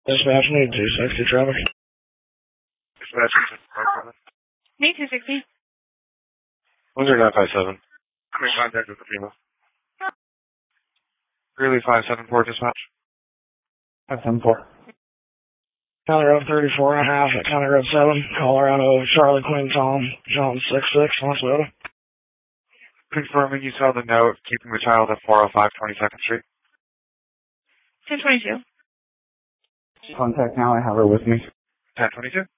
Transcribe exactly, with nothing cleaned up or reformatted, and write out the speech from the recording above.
Dispatch need two sixty traffic. Dispatch Need two sixty. one zero nine five seven. I'm in contact with the female. Greeley five seven four dispatch. five seven four. County Road thirty-four and a half at County Road seven, Colorado, Charlie Queen Tom, John six six, Westwood. Confirming you saw the note keeping the child at four oh five twenty-second Street. ten twenty-two. Contact now, I have her with me. ten twenty-two.